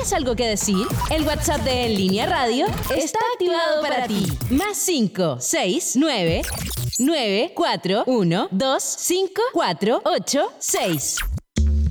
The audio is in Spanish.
¿Tienes algo que decir? El WhatsApp de En Línea Radio está activado para ti. Más 569 941 2548 6.